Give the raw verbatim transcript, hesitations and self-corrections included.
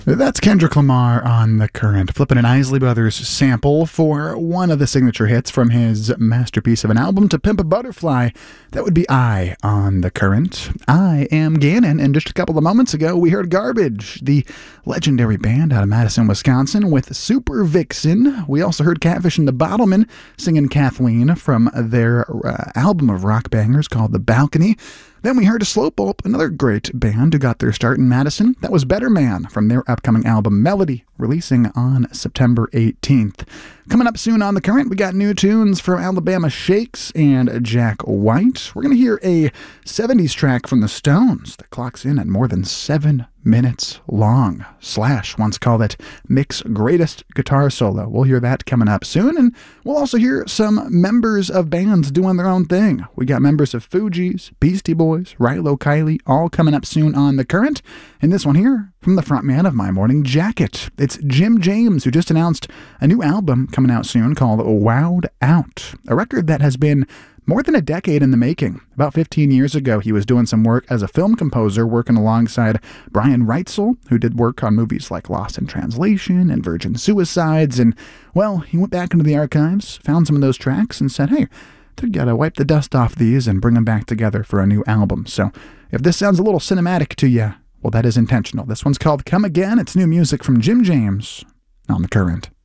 That's Kendrick Lamar on The Current, flipping an Isley Brothers sample for one of the signature hits from his masterpiece of an album, To Pimp a Butterfly. That would be I on The Current. I am Gannon, and just a couple of moments ago, we heard Garbage, the legendary band out of Madison, Wisconsin, with Super Vixen. We also heard Catfish and the Bottlemen singing Kathleen from their uh, album of rock bangers called The Balcony. Then we heard a Slowpoke, another great band who got their start in Madison. That was Better Man from their upcoming album Melody, releasing on September eighteenth. Coming up soon on The Current, we got new tunes from Alabama Shakes and Jack White. We're going to hear a seventies track from the Stones that clocks in at more than seven minutes long. Slash once called it Mick's greatest guitar solo. We'll hear that coming up soon, and we'll also hear some members of bands doing their own thing. We got members of Fugees, Beastie Boys, Rilo Kiley, all coming up soon on The Current. And this one here from the frontman of My Morning Jacket. It's Jim James, who just announced a new album coming out soon called Wowed Out, a record that has been more than a decade in the making. About fifteen years ago, he was doing some work as a film composer, working alongside Brian Reitzel, who did work on movies like Lost in Translation and Virgin Suicides. And, well, he went back into the archives, found some of those tracks, and said, hey, they gotta wipe the dust off these and bring them back together for a new album. So if this sounds a little cinematic to you, well, that is intentional. This one's called Come Again. It's new music from Jim James on The Current.